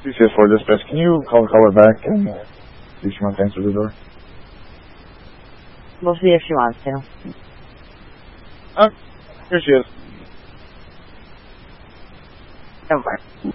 CCS4 dispatch, can you call her back and see if she wants to answer the door? We'll see if she wants to. Here she is. Over.